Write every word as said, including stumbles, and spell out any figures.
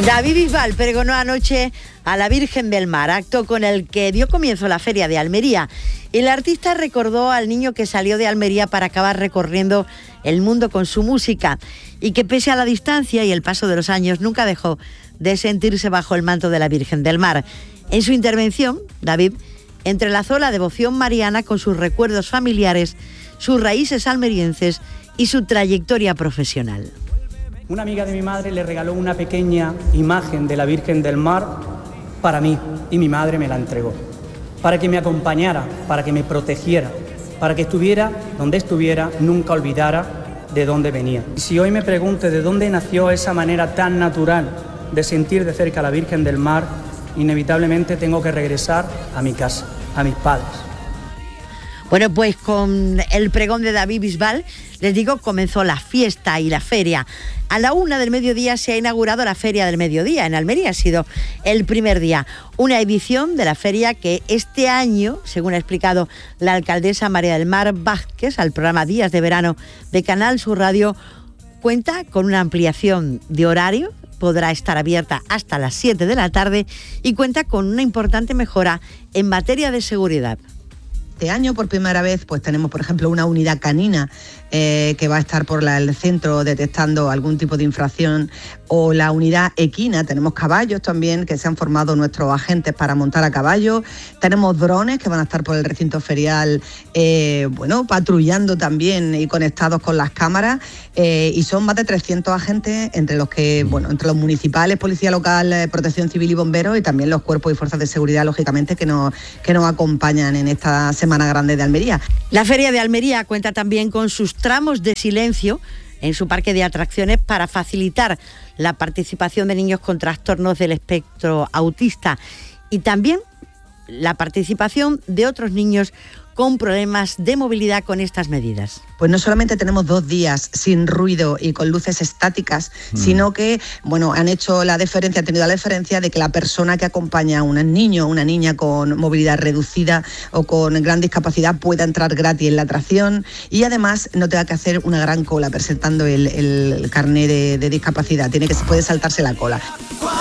David Bisbal pregonó anoche a la Virgen del Mar, acto con el que dio comienzo la Feria de Almería. El artista recordó al niño que salió de Almería para acabar recorriendo el mundo con su música y que pese a la distancia y el paso de los años nunca dejó de sentirse bajo el manto de la Virgen del Mar. En su intervención, David entrelazó la devoción mariana con sus recuerdos familiares, sus raíces almerienses y su trayectoria profesional. Una amiga de mi madre le regaló una pequeña imagen de la Virgen del Mar para mí y mi madre me la entregó, para que me acompañara, para que me protegiera, para que estuviera donde estuviera, nunca olvidara de dónde venía. Y si hoy me pregunto de dónde nació esa manera tan natural de sentir de cerca a la Virgen del Mar, inevitablemente tengo que regresar a mi casa, a mis padres. Bueno, pues con el pregón de David Bisbal, les digo, comenzó la fiesta y la feria. A la una del mediodía se ha inaugurado la Feria del Mediodía. En Almería ha sido el primer día. Una edición de la feria que este año, según ha explicado la alcaldesa María del Mar Vázquez al programa Días de Verano de Canal Sur Radio, cuenta con una ampliación de horario. Podrá estar abierta hasta las siete de la tarde y cuenta con una importante mejora en materia de seguridad. Este año, por primera vez, pues tenemos, por ejemplo, una unidad canina eh, que va a estar por la, el centro detectando algún tipo de infracción, o la unidad equina. Tenemos caballos también que se han formado nuestros agentes para montar a caballo. Tenemos drones que van a estar por el recinto ferial, eh, bueno, patrullando también y conectados con las cámaras. Eh, y son más de trescientos agentes, entre los que, bueno, entre los municipales, policía local, eh, protección civil y bomberos, y también los cuerpos y fuerzas de seguridad, lógicamente, que nos, que nos acompañan en esta Semana Grande de Almería. La Feria de Almería cuenta también con sus tramos de silencio en su parque de atracciones para facilitar la participación de niños con trastornos del espectro autista y también la participación de otros niños con problemas de movilidad con estas medidas. Pues no solamente tenemos dos días sin ruido y con luces estáticas, mm. sino que, bueno, han hecho la deferencia, han tenido la deferencia de que la persona que acompaña a un niño o una niña con movilidad reducida o con gran discapacidad pueda entrar gratis en la atracción y además no tenga que hacer una gran cola presentando el, el carné de, de discapacidad, tiene que puede saltarse la cola.